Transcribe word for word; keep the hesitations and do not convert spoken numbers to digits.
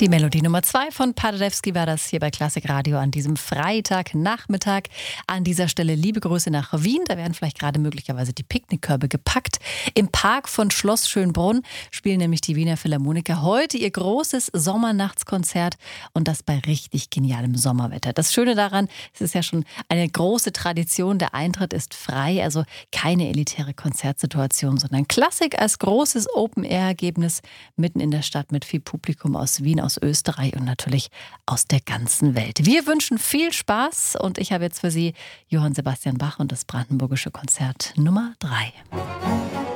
Die Melodie Nummer zwei von Paderewski war das hier bei Klassik Radio an diesem Freitagnachmittag. An dieser Stelle liebe Grüße nach Wien. Da werden vielleicht gerade möglicherweise die Picknickkörbe gepackt. Im Park von Schloss Schönbrunn spielen nämlich die Wiener Philharmoniker heute ihr großes Sommernachtskonzert und das bei richtig genialem Sommerwetter. Das Schöne daran, es ist ja schon eine große Tradition, der Eintritt ist frei, also keine elitäre Konzertsituation, sondern Klassik als großes Open-Air-Ergebnis mitten in der Stadt mit viel Publikum aus Wien, aus Österreich und natürlich aus der ganzen Welt. Wir wünschen viel Spaß und ich habe jetzt für Sie Johann Sebastian Bach und das Brandenburgische Konzert Nummer drei.